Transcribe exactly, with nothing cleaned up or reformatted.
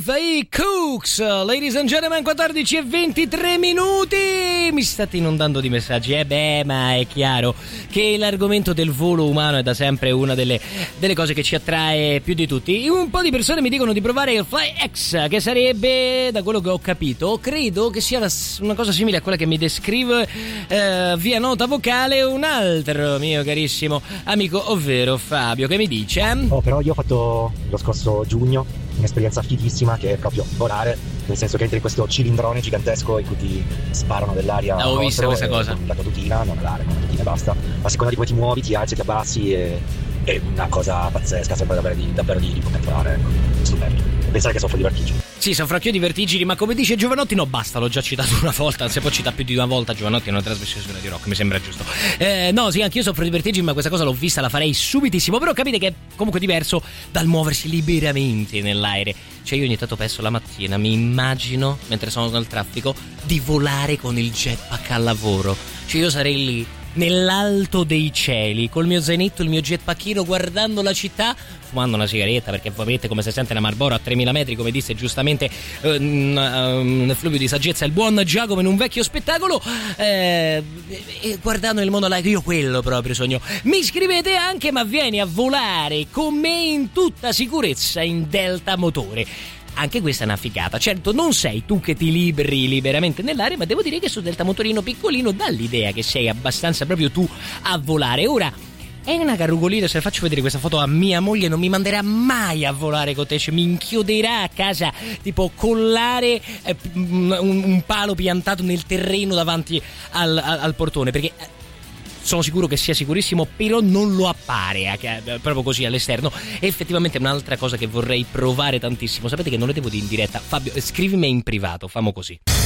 The Cooks, ladies and gentlemen, quattordici e ventitré minuti. Mi state inondando di messaggi, eh beh, ma è chiaro che l'argomento del volo umano è da sempre una delle, delle cose che ci attrae più di tutti. Un po' di persone mi dicono di provare il FlyX, che sarebbe, da quello che ho capito, credo che sia una cosa simile a quella che mi descrive eh, via nota vocale un altro mio carissimo amico, ovvero Fabio, che mi dice? Oh, però io ho fatto lo scorso giugno un'esperienza fighissima che è proprio volare, nel senso che entri in questo cilindrone gigantesco in cui ti sparano dell'aria. Avevo visto questa cosa. La tua tutina, non alare, con la tutina e basta. A seconda di come ti muovi, ti alzi, ti abbassi, e è una cosa pazzesca, sembra davvero di, davvero di, di poter volare, ecco. Stupendo. Pensare che soffro di vertigini. Sì, soffro anch'io di vertigini, ma come dice Giovanotti, no, basta, l'ho già citato una volta, non si può citare più di una volta Giovanotti in una trasmissione di rock, mi sembra giusto. Eh, no, sì, anch'io soffro di vertigini, ma questa cosa l'ho vista, la farei subitissimo, però capite che è comunque diverso dal muoversi liberamente nell'aereo. Cioè io ogni tanto penso la mattina, mi immagino, mentre sono nel traffico, di volare con il jetpack al lavoro. Cioè io sarei lì, nell'alto dei cieli, col mio zainetto, il mio jetpackino, guardando la città, fumando una sigaretta, perché ovviamente come si sente una Marlboro a tremila metri, come disse giustamente eh, nel fluvio di saggezza il buon Giacomo in un vecchio spettacolo, eh, e guardando il mondo là, io quello proprio sogno. Mi scrivete anche, ma vieni a volare con me in tutta sicurezza in Delta Motore. Anche questa è una figata. Certo, non sei tu che ti liberi liberamente nell'aria, ma devo dire che su Delta Motorino piccolino dà l'idea che sei abbastanza proprio tu a volare. Ora, è una carrucolina, se faccio vedere questa foto a mia moglie non mi manderà mai a volare con te, cioè mi inchioderà a casa, tipo collare eh, un, un palo piantato nel terreno davanti al, al, al portone, perché sono sicuro che sia sicurissimo, però non lo appare eh, proprio così all'esterno. E effettivamente è un'altra cosa che vorrei provare tantissimo. Sapete che non le devo dire in diretta. Fabio, scrivimi in privato, famo così.